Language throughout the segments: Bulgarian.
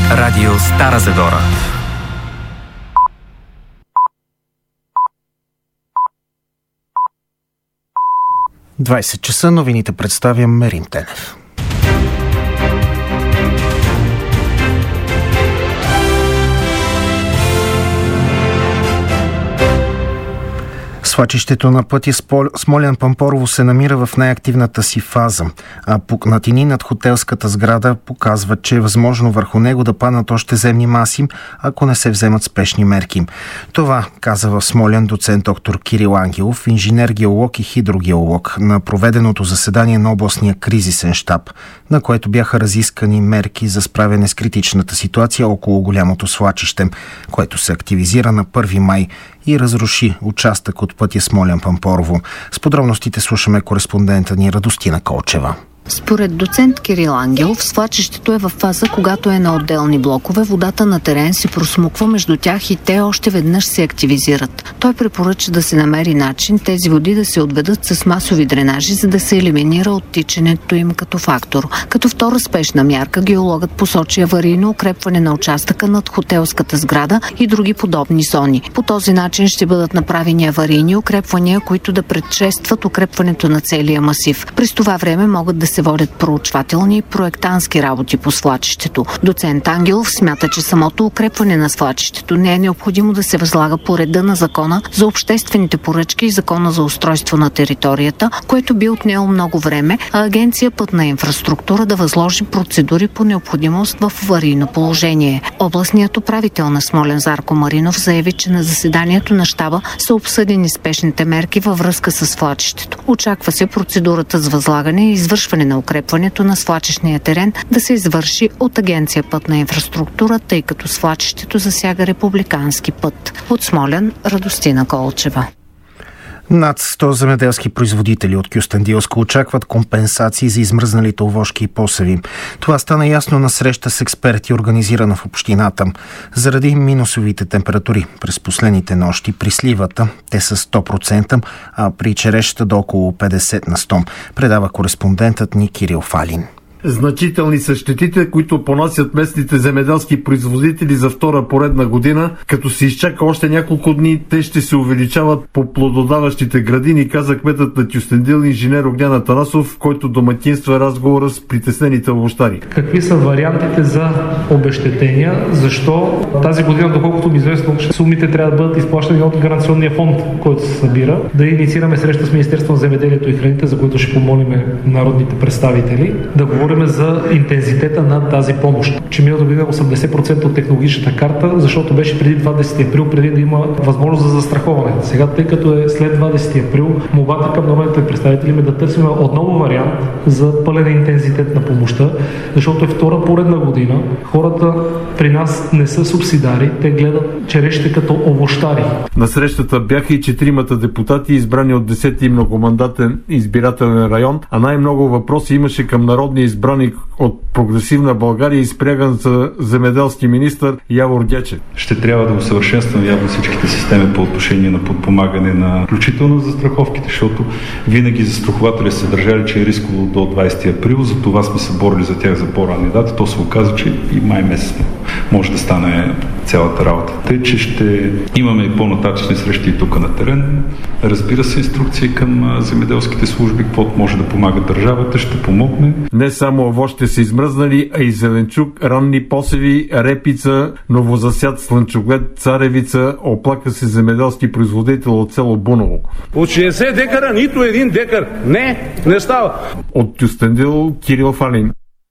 Радио Стара Загора. – 20 часа, новините представя Мерим Тенев. Свлачището на пътя Смолян-Пампорово се намира в най-активната си фаза, а пукнатини над хотелската сграда показват, че е възможно върху него да паднат още земни маси, ако не се вземат спешни мерки. Това каза в Смолян доцент доктор Кирил Ангелов, инженер-геолог и хидрогеолог, на проведеното заседание на областния кризисен щаб, на което бяха разискани мерки за справяне с критичната ситуация около голямото свлачище, което се активизира на 1 май и разруши участък от пътя Смолян-Пампорово. С подробностите слушаме кореспондента ни Радостина Колчева. Според доцент Кирил Ангелов, свлачището е в фаза, когато е на отделни блокове, водата на терен се просмуква между тях и те още веднъж се активизират. Той препоръча да се намери начин тези води да се отведат с масови дренажи, за да се елиминира оттичането им като фактор. Като втора спешна мярка, геологът посочи аварийно укрепване на участъка над хотелската сграда и други подобни зони. По този начин ще бъдат направени аварийни укрепвания, които да предшестват укрепването на целия масив. През това време могат да се водят проучвателни и проектантски работи по свлачището. Доцент Ангелов смята, че самото укрепване на свлачището не е необходимо да се възлага по реда на Закона за обществените поръчки и Закона за устройство на територията, което би отнело много време, а Агенция Пътна инфраструктура да възложи процедури по необходимост в аварийно положение. Областният управител на Смолян Зарко Маринов заяви, че на заседанието на щаба са обсъдени спешните мерки във връзка с свлачището. Очаква се процедурата с възлагане и извършване на укрепването на свлачищния терен да се извърши от Агенция Пътна инфраструктура, тъй като свлачището засяга републикански път. От Смолян, Радостина Колчева. Над 100 земеделски производители от Кюстендилско очакват компенсации за измръзналите овошки и посеви. Това стана ясно на среща с експерти, организирана в общината. Заради минусовите температури през последните нощи при сливата, те са 100%, а при черешата до около 50%, предава кореспондентът ни Кирил Фалин. Значителни са щетите, които понасят местните земеделски производители за втора поредна година. Като се изчака още няколко дни, те ще се увеличават по плододаващите градини, каза кметът на Кюстендил инженер Огнян Атанасов, който домакинства разговора с притеснените овощари. Какви са вариантите за обезщетения? Защо тази година, доколкото ми известно, сумите трябва да бъдат изплащани от гаранционния фонд, който се събира? Да инициираме среща с Министерството на земеделието и храните, за което ще помолим народните представители, да говорим за интензитета на тази помощ. Че миналата година 80% от технологичната карта, защото беше преди 20 април, преди да има възможност за застраховане. Сега, тъй като е след 20 април, молбата към народните представители е да търсим отново вариант за пълен интензитет на помощта, защото е втора поредна година. Хората при нас не са субсидари, те гледат черешите като овощари. На срещата бяха и 4 депутати, избрани от 10-ти многомандатен избирателен район, а най-много въпроси имаше към народния избраник от Прогресивна България, изпряган за земеделски министър Явор Гечев. Ще трябва да усъвършенстваме явно всичките системи по отношение на подпомагане на включително застраховките, защото винаги застрахователи са държали, че е рисково до 20 април, за това сме се борили за тях за по-ранни дати. То се оказа, че и май месец може да стане цялата работа. Тъй, че ще имаме и по-нататъчни срещи и тук на терен. Разбира се, инструкции към земеделските служби, каквото може да помага държавата, ще помогне. Не само овощите са измръзнали, а и зеленчук, ранни посеви, репица, новозасят слънчоглед, царевица, оплака се земеделски производител от село Буново. От 60 декара нито един декар. Не става. От Кюстендил Кирил Фалин.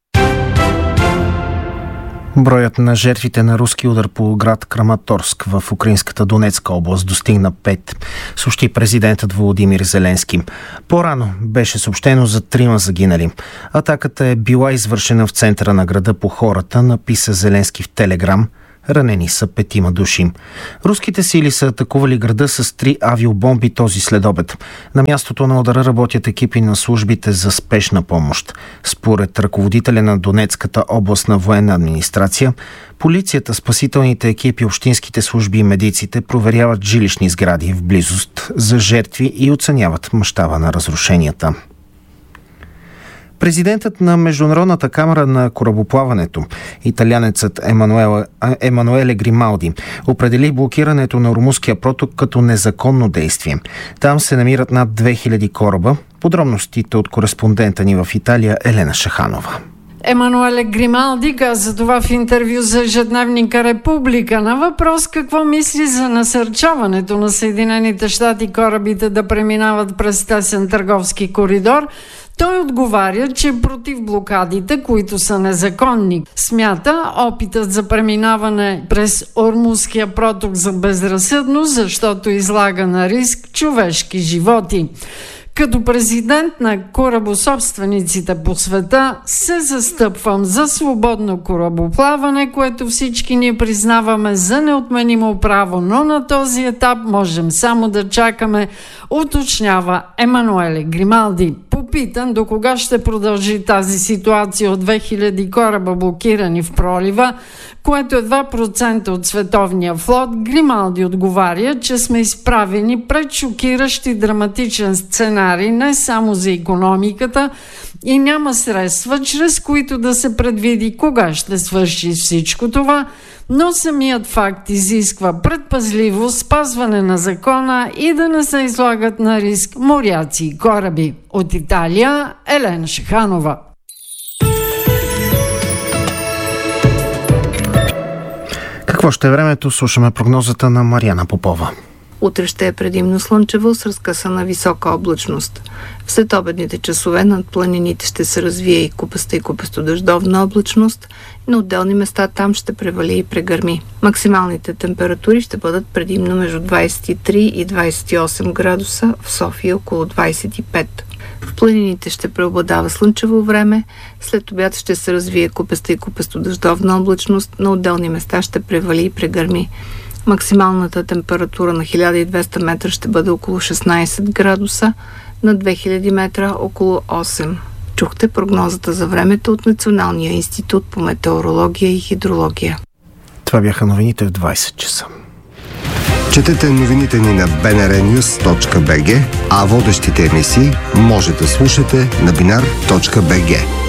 Броят на жертвите на руски удар по град Краматорск в украинската Донецка област достигна 5, съобщи президентът Володимир Зеленски. По-рано беше съобщено за 3 загинали. Атаката е била извършена в центъра на града по хората, написа Зеленски в Телеграм. Ранени са 5 души. Руските сили са атакували града с 3 авиобомби този следобед. На мястото на удара работят екипи на службите за спешна помощ. Според ръководителя на Донецката областна военна администрация, полицията, спасителните екипи, общинските служби и медиците проверяват жилищни сгради в близост за жертви и оценяват мащаба на разрушенията. Президентът на Международната камара на корабоплаването, италианецът Емануеле Грималди, определи блокирането на румънския проток като незаконно действие. Там се намират над 2000 кораба. Подробностите от кореспондента ни в Италия Елена Шаханова. Емануеле Грималди каза това в интервю за ежедневника Република. На въпрос какво мисли за насърчаването на Съединените щати корабите да преминават през тесен търговски коридор, той отговаря, че е против блокадите, които са незаконни. Смята опитът за преминаване през Ормузския проток за безразсъдно, защото излага на риск човешки животи. Като президент на корабособствениците по света се застъпвам за свободно корабоплаване, което всички ние признаваме за неотменимо право, но на този етап можем само да чакаме, уточнява Емануеле Грималди. Попитан до кога ще продължи тази ситуация от 2000 кораба блокирани в пролива, което е 2% от световния флот, Грималди отговаря, че сме изправени пред шокиращ и драматичен сценарий не само за икономиката и няма средства, чрез които да се предвиди кога ще свърши всичко това, но самият факт изисква предпазливост, спазване на закона и да не се излагат на риск моряци и кораби. От Италия Елена Шаханова. Какво ще е времето? Слушаме прогнозата на Мариана Попова. Утре ще е предимно слънчево с разкъсана висока облачност. В следобедните часове над планините ще се развие и купесто-дъждовна облачност. На отделни места там ще превали и прегърми. Максималните температури ще бъдат предимно между 23 и 28 градуса, в София около 25. В планините ще преобладава слънчево време, след обяд ще се развие купеста и купесто-дъждовна облачност, на отделни места ще превали и прегърми. Максималната температура на 1200 метра ще бъде около 16 градуса, на 2000 метра около 8. Чухте прогнозата за времето от Националния институт по метеорология и хидрология. Това бяха новините в 20 часа. Четете новините ни на bnrnews.bg, а водещите емисии може да слушате на binar.bg.